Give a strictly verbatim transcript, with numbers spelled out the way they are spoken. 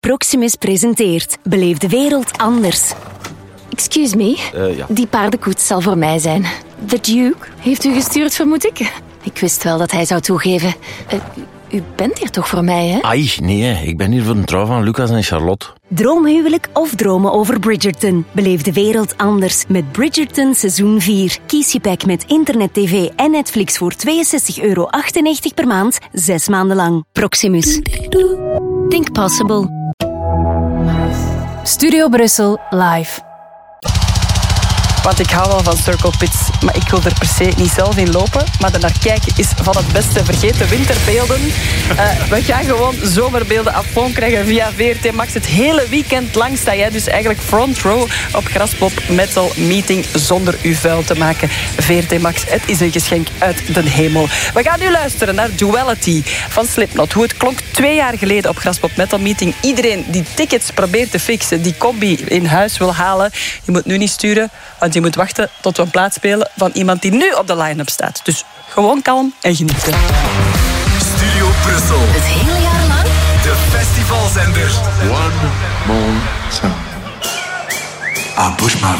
Proximus presenteert Beleef de wereld anders. Excuse me, uh, ja. Die paardenkoets zal voor mij zijn. The Duke heeft u gestuurd, vermoed ik? Ik wist wel dat hij zou toegeven. Uh, u bent hier toch voor mij, hè? Ai, nee, ik ben hier voor de trouw van Lucas en Charlotte. Droomhuwelijk of dromen over Bridgerton? Beleef de wereld anders met Bridgerton seizoen vier. Kies je pack met internet, tv en Netflix voor tweeënzestig euro achtennegentig per maand, zes maanden lang. Proximus. Think possible. Studio Brussel live. Want ik hou wel van Circle Pits, maar ik wil er per se niet zelf in lopen. Maar er naar kijken is van het beste. Vergeet de winterbeelden. Uh, we gaan gewoon zomerbeelden à fond krijgen via V R T Max. Het hele weekend lang sta jij dus eigenlijk front row op Graspop Metal Meeting zonder u vuil te maken. V R T Max, het is een geschenk uit de hemel. We gaan nu luisteren naar Duality van Slipknot. Hoe het klonk twee jaar geleden op Graspop Metal Meeting. Iedereen die tickets probeert te fixen, die combi in huis wil halen, je moet nu niet sturen, want je moet wachten tot we een plaat spelen van iemand die nu op de line-up staat. Dus gewoon kalm en genieten. Studio Brussel. Het hele jaar lang? De festivalzender. One more time. Ah, push maar.